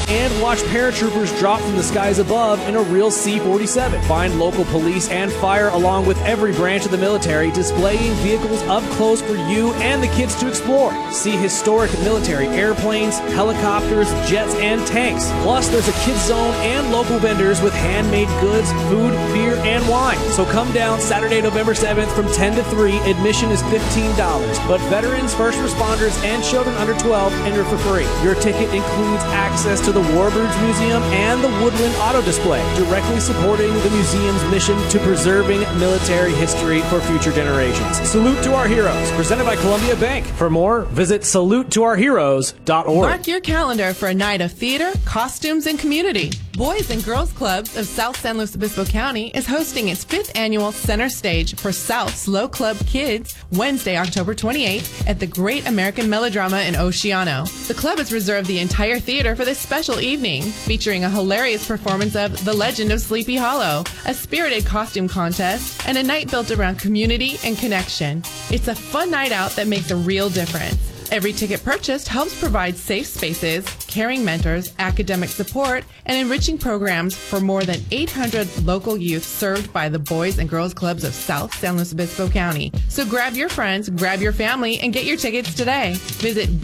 and watch paratroopers drop from the skies above in a real C-47. Find local police and fire along with every branch of the military displaying vehicles up close for you and the kids to explore. See historic military airplanes, helicopters, jets, and tanks. Plus, there's a kids zone and local vendors with handmade goods, food, beer, and wine. So come down Saturday, November 7th from 10 to 3. Admission is $15. But veterans, first responders, and children under 12 enter for free. Your ticket includes access to the Warbirds Museum and the Woodland Auto Display, directly supporting the museum's mission to preserving military history for future generations. Salute to our heroes, presented by Columbia Bank. For more, visit salutetourheroes.org. Mark your calendar for a night of theater, costumes, and community. Boys and Girls Clubs of South San Luis Obispo County is hosting its 5th annual Center Stage for South Slow Club Kids Wednesday, October 28th at the Great American Melodrama in Oceano. The club has reserved the entire theater for this special evening, featuring a hilarious performance of The Legend of Sleepy Hollow, a spirited costume contest, and a night built around community and connection. It's a fun night out that makes a real difference. Every ticket purchased helps provide safe spaces, caring mentors, academic support, and enriching programs for more than 800 local youth served by the Boys and Girls Clubs of South San Luis Obispo County. So grab your friends, grab your family, and get your tickets today. Visit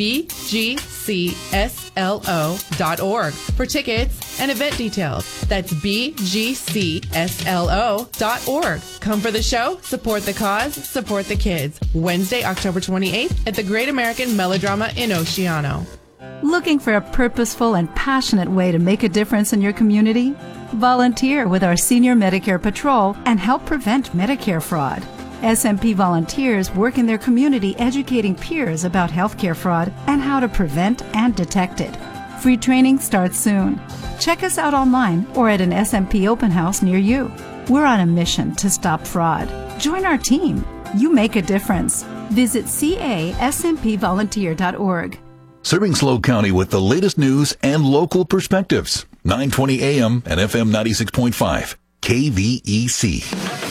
bgcslo.org for tickets and event details. That's bgcslo.org. Come for the show, support the cause, support the kids. Wednesday, October 28th at the Great American Melodrama in Oceano. Looking for a purposeful and passionate way to make a difference in your community? Volunteer with our Senior Medicare Patrol and help prevent Medicare fraud. SMP volunteers work in their community educating peers about healthcare fraud and how to prevent and detect it. Free training starts soon. Check us out online or at an SMP open house near you. We're on a mission to stop fraud. Join our team. You make a difference. Visit casmpvolunteer.org. Serving SLO County with the latest news and local perspectives. 920 AM and FM 96.5. KVEC.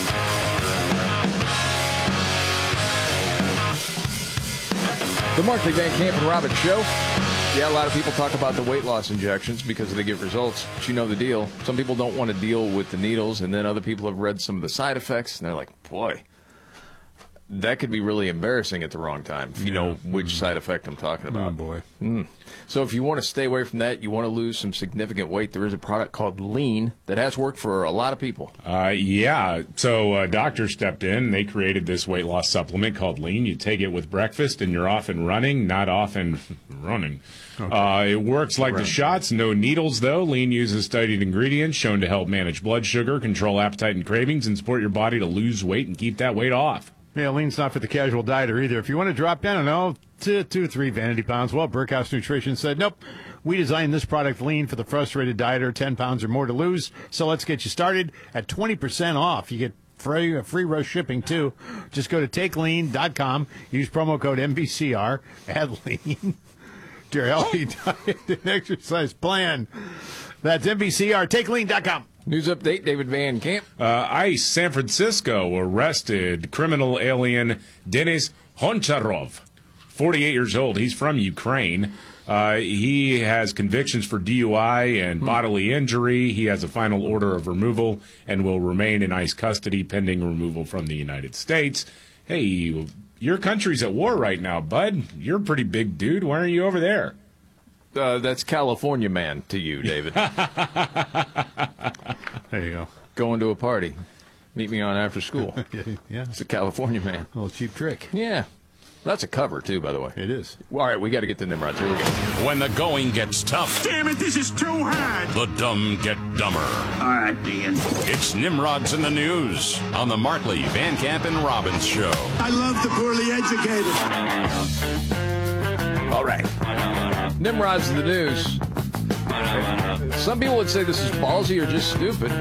The Markley, Van Camp, and Robbins Show. Yeah, a lot of people talk about the weight loss injections because they get results. But you know the deal. Some people don't want to deal with the needles, and then other people have read some of the side effects, and they're like, boy, that could be really embarrassing at the wrong time, if you know which side effect I'm talking about. Oh, boy. So if you want to stay away from that, you want to lose some significant weight, there is a product called Lean that has worked for a lot of people. So doctors stepped in. They created this weight loss supplement called Lean. You take it with breakfast, and you're off and running, not off and running. Okay. It works like the shots. No needles, though. Lean uses studied ingredients shown to help manage blood sugar, control appetite and cravings, and support your body to lose weight and keep that weight off. Yeah, Lean's not for the casual dieter either. If you want to drop down, 2 or 3 vanity pounds, well, Burkhouse Nutrition said, nope, we designed this product Lean for the frustrated dieter, 10 pounds or more to lose. So let's get you started at 20% off. You get free rush shipping, too. Just go to takelean.com, use promo code MVCR, add Lean to your healthy diet and exercise plan. That's MVCR, takelean.com. News update, David Van Camp. ICE San Francisco arrested criminal alien Denis Honcharov, 48 years old. He's from Ukraine. He has convictions for DUI and bodily injury. He has a final order of removal and will remain in ICE custody pending removal from the United States. Hey, your country's at war right now, bud. You're a pretty big dude. Why aren't you over there? That's California man to you, David. There you go. Going to a party. Meet me on after school. Yeah. It's a California man. A little cheap trick. Yeah. That's a cover, too, by the way. It is. All right, we got to get to Nimrods. Here we go. When the going gets tough. Damn it, this is too hard. The dumb get dumber. All right, Dean. It's Nimrods in the News on the Markley, Van Camp, and Robbins Show. I love the poorly educated. All right. Nimrods in the News. Some people would say this is ballsy or just stupid.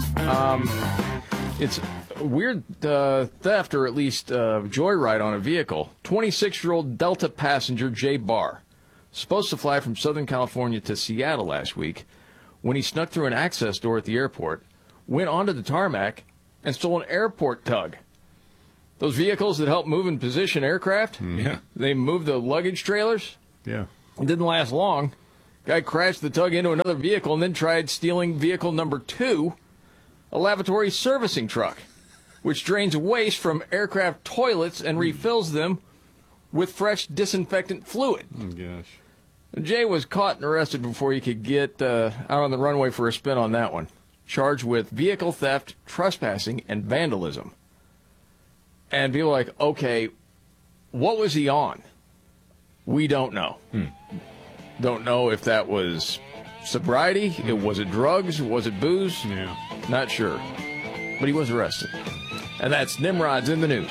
It's weird theft, or at least joyride on a vehicle. 26-year-old Delta passenger Jay Barr, supposed to fly from Southern California to Seattle last week, when he snuck through an access door at the airport, went onto the tarmac, and stole an airport tug. Those vehicles that help move and position aircraft, Yeah. they move the luggage trailers. Yeah. It didn't last long. Guy crashed the tug into another vehicle and then tried stealing vehicle number 2, a lavatory servicing truck, which drains waste from aircraft toilets and refills them with fresh disinfectant fluid. Oh, gosh. Jay was caught and arrested before he could get out on the runway for a spin on that one. Charged with vehicle theft, trespassing, and vandalism. And people are like, okay, what was he on? We don't know. Don't know if that was sobriety, was it drugs, was it booze? Yeah. Not sure. But he was arrested. And that's Nimrod's in the News.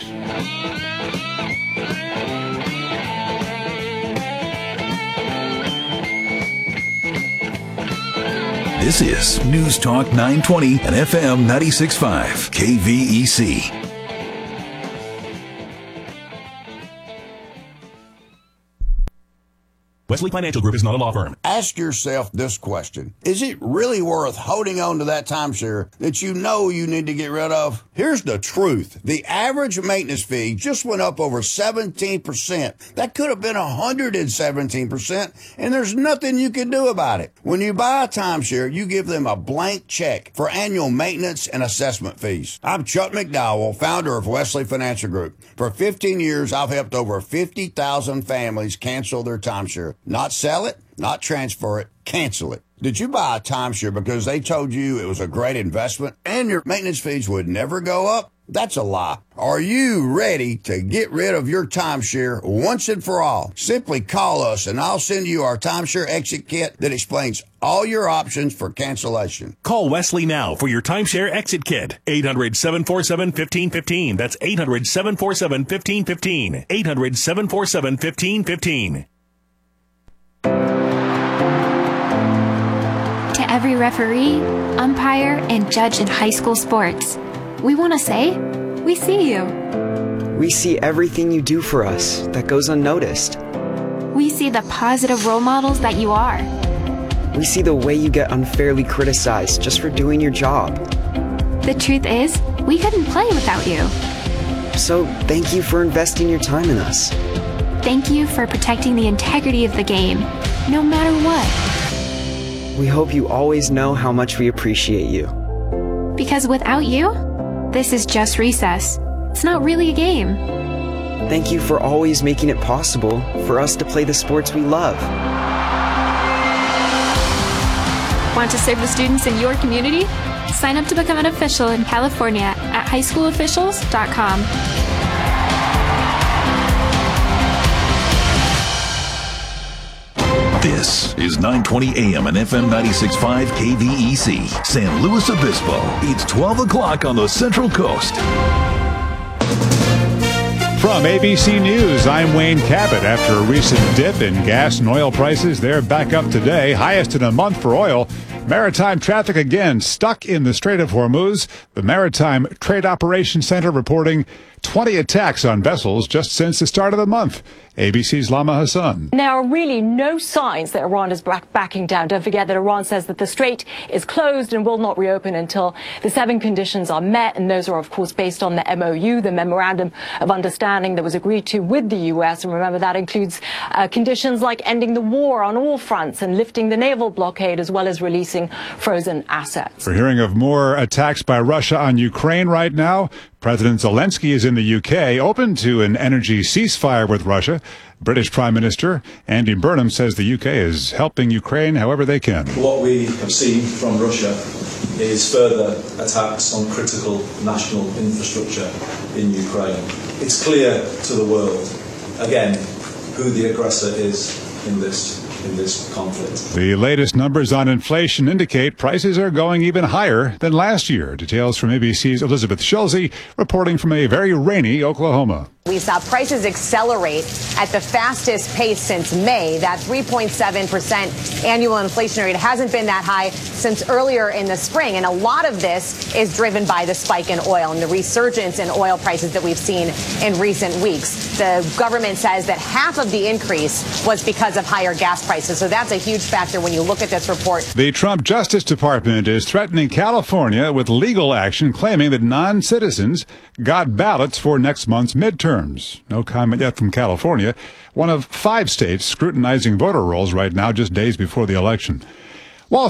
This is News Talk 920 and FM 96.5 KVEC. Wesley Financial Group is not a law firm. Ask yourself this question. Is it really worth holding on to that timeshare that you know you need to get rid of? Here's the truth. The average maintenance fee just went up over 17%. That could have been 117%, and there's nothing you can do about it. When you buy a timeshare, you give them a blank check for annual maintenance and assessment fees. I'm Chuck McDowell, founder of Wesley Financial Group. For 15 years, I've helped over 50,000 families cancel their timeshare. Not sell it, not transfer it, cancel it. Did you buy a timeshare because they told you it was a great investment and your maintenance fees would never go up? That's a lie. Are you ready to get rid of your timeshare once and for all? Simply call us and I'll send you our timeshare exit kit that explains all your options for cancellation. Call Wesley now for your timeshare exit kit. 800-747-1515. That's 800-747-1515. 800-747-1515. To every referee, umpire, and judge in high school sports, we want to say, we see you. We see everything you do for us that goes unnoticed. We see the positive role models that you are. We see the way you get unfairly criticized just for doing your job. The truth is, we couldn't play without you. So thank you for investing your time in us. Thank you for protecting the integrity of the game, no matter what. We hope you always know how much we appreciate you. Because without you, this is just recess. It's not really a game. Thank you for always making it possible for us to play the sports we love. Want to serve the students in your community? Sign up to become an official in California at highschoolofficials.com. This is 920 AM and FM 96.5 KVEC, San Luis Obispo. It's 12 o'clock on the Central Coast. From ABC News, I'm Wayne Cabot. After a recent dip in gas and oil prices, they're back up today, highest in a month for oil. Maritime traffic again stuck in the Strait of Hormuz. The Maritime Trade Operations Center reporting 20 attacks on vessels just since the start of the month. ABC's Lama Hassan. There are really no signs that Iran is backing down. Don't forget that Iran says that the strait is closed and will not reopen until the 7 conditions are met. And those are, of course, based on the MOU, the Memorandum of Understanding that was agreed to with the U.S. And remember, that includes conditions like ending the war on all fronts and lifting the naval blockade, as well as releasing frozen assets. We're hearing of more attacks by Russia on Ukraine right now. President Zelensky is in the UK, open to an energy ceasefire with Russia. British Prime Minister Andy Burnham says the UK is helping Ukraine however they can. What we have seen from Russia is further attacks on critical national infrastructure in Ukraine. It's clear to the world, again, who the aggressor is in this conflict. The latest numbers on inflation indicate prices are going even higher than last year. Details from ABC's Elizabeth Schulze, reporting from a very rainy Oklahoma. We saw prices accelerate at the fastest pace since May. That 3.7% annual inflation rate hasn't been that high since earlier in the spring. And a lot of this is driven by the spike in oil and the resurgence in oil prices that we've seen in recent weeks. The government says that half of the increase was because of higher gas prices. So that's a huge factor when you look at this report. The Trump Justice Department is threatening California with legal action, claiming that non-citizens got ballots for next month's midterm. terms. No comment yet from California, one of 5 states scrutinizing voter rolls right now, just days before the election.